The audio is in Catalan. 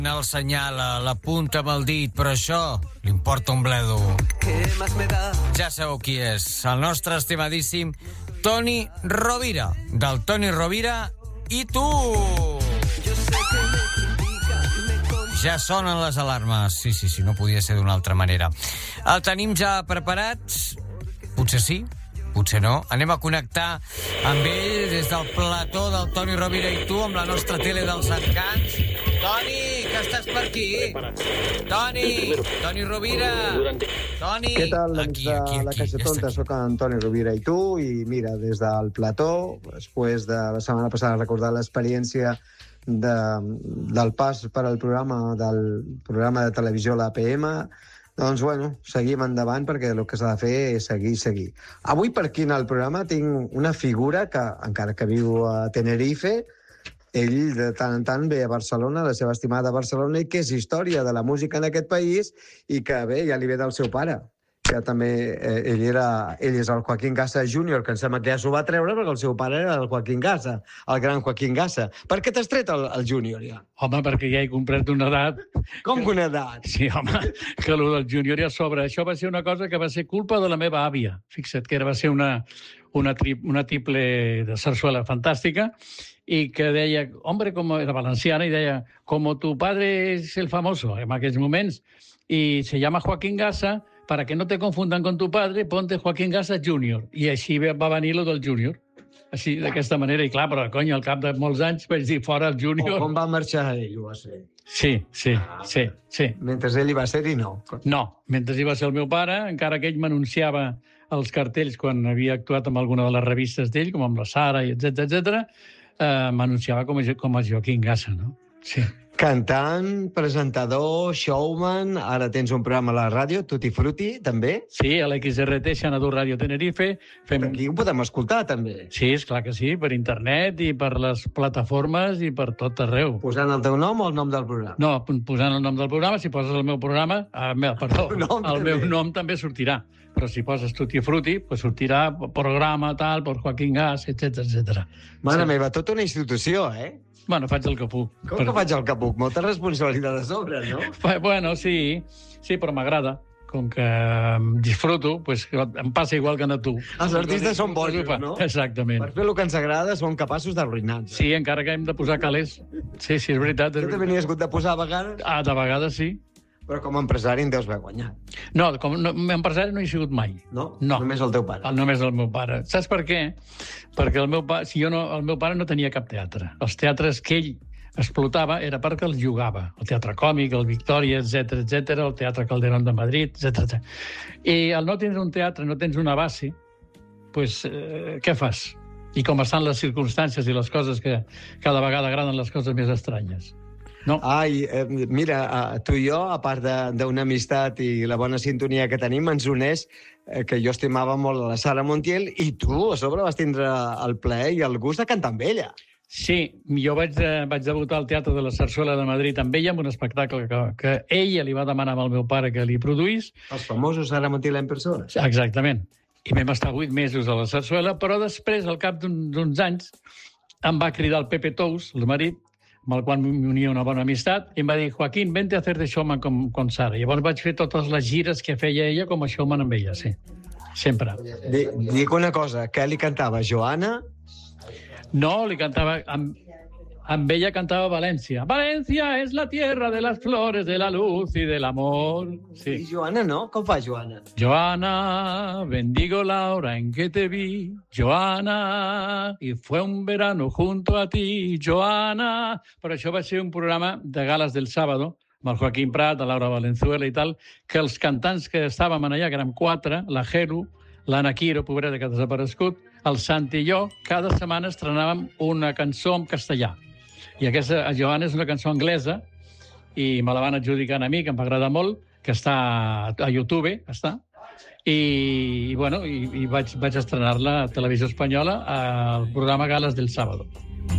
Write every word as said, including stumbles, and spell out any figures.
El senyal, la punta amb el dit, però això li importa un bledo. Ja sabeu qui és, el nostre estimadíssim Toni Rovira, del Toni Rovira i tu! Ja sonen les alarmes. Sí, sí, sí, no podia ser d'una altra manera. El tenim ja preparat? Potser sí, potser no. Anem a connectar amb ell des del plató del Toni Rovira i tu, amb la nostra tele dels encants. Toni, que estàs per aquí? Toni, Toni Rovira. Toni. Què tal, doncs, aquí, aquí, de la aquí, Caixa ja Tonta? Soc en Toni Rovira i tu, i mira, des del plató, després de la setmana passada recordar l'experiència de, del pas per al programa del programa de televisió l'A P M, doncs, bueno, seguim endavant perquè el que s'ha de fer és seguir, seguir. Avui per aquí en el programa tinc una figura que, encara que viu a Tenerife, ell de tant en tant ve a Barcelona, la seva estimada Barcelona, i que és història de la música en aquest país i que, bé, ja li ve del seu pare, que també eh, ell, era, ell és el Joaquín Gassa júnior, que em sembla que ja s'ho va treure perquè el seu pare era el Joaquín Gassa, el gran Joaquín Gassa. Per què t'has tret el, el júnior, ja? Home, perquè ja he comprat una edat... Com que una edat? Sí, home, que el del júnior ja sobra. Això va ser una cosa que va ser culpa de la meva àvia. Fixa't que era, va ser una, una, tri, una triple de sarsuela fantàstica, y que deia, hombre, como era valenciana, y deia, como tu padre es el famoso en aquells moments, y se llama Joaquín Gassa, para que no te confundan con tu padre, ponte Joaquín Gassa júnior. I així va venir lo del júnior. Així, d'aquesta manera. I clar, però, cony, al cap de molts anys vaig dir, fora el júnior. O com va marxar ell, ho va ser? Sí, sí, ah, sí, sí. Mentre ell hi va ser i no? No, mentre hi va ser el meu pare, encara que ell m'anunciava els cartells quan havia actuat amb alguna de les revistes d'ell, com amb la Sara, etcètera, etcètera, eh, m'anunciava com, a, com a Joaquín Gassa, no? Sí. Cantant, presentador, showman, ara tens un programa a la ràdio, Tutti Frutti, també? Sí, a l'X R T, Xanadu Ràdio Tenerife. Fem... Aquí ho podem escoltar, també. Sí, esclar que sí, per internet i per les plataformes i per tot arreu. Posant el teu nom o el nom del programa? No, posant el nom del programa, si poses el meu programa, ah, perdó, el, nom, el meu nom també sortirà. Però si poses Tutti Frutti, pues sortirà programa tal, per Joaquín Gas, etcètera, etcètera. Mare sí. meva, tota una institució, eh? Bueno, faig el que puc. Com però... que faig el que puc? Molta responsabilitat a sobre, no? Bueno, sí, sí, però m'agrada. Com que disfruto, pues, em passa igual que a tu. Els artistes són bojos, no? Exactament. Per fer el que ens agrada són capaços d'arruïnar-nos. Sí, encara que hem de posar calés. Sí, sí, és veritat. Tu també n'hi has hagut de posar a vegades? Ah, de vegades sí. Però com a empresari en deus haver guanyat. No, com a empresari no hi he sigut mai. No? No. Només el teu pare? El, només el meu pare. Saps per què? Perquè el meu, pa... si jo no... el meu pare no tenia cap teatre. Els teatres que ell explotava era perquè els jugava. El Teatre Còmic, el Victòria, etcètera, etcètera, el Teatre Calderón de Madrid, etcètera. I al no tens un teatre, no tens una base, pues, eh, què fas? I com estan les circumstàncies i les coses que cada vegada agraden les coses més estranyes. No. Ai, eh, mira, tu i jo, a part d'una amistat i la bona sintonia que tenim, ens uneix eh, que jo estimava molt a la Sara Montiel i tu, a sobre, vas tindre el plaer i el gust de cantar amb ella. Sí, jo vaig, eh, vaig debutar al Teatre de la Sarsuela de Madrid amb ella, amb un espectacle que, que ella li va demanar al meu pare que li produís. Els famosos Sara Montiel en persona. Exactament. I vam estar vuit mesos a la Sarsuela, però després, al cap d'uns anys, em va cridar el Pepe Tous, el marit, amb el qual m'unia una bona amistat, i em va dir, Joaquín, vente a hacer de showman con, con Sara. Llavors vaig fer totes les gires que feia ella com a showman amb ella, sí. Sempre. Dic una cosa, que li cantava Joana? No, li cantava... Amb, amb ella cantava València. València és la tierra de las flores, de la luz y del amor. Sí. I Joana no? Com fa Joana? Joana, bendigo la hora en que te vi. Joana, y fue un verano junto a ti. Joana... Però això va ser un programa de gales del sábado, amb el Joaquín Prat, la Laura Valenzuela i tal, que els cantants que estàvem allà, que érem quatre, la Jero, l'Anna Quiro, pobreta que ha desaparegut, el Santi i jo, cada setmana estrenàvem una cançó en castellà. I aquesta, a Joana, és una cançó anglesa, i me la van adjudicar a mi, que em va agradar molt, que està a YouTube, està, i, i bueno, i, i vaig, vaig estrenar-la a Televisió Espanyola al programa Gales del Sábado.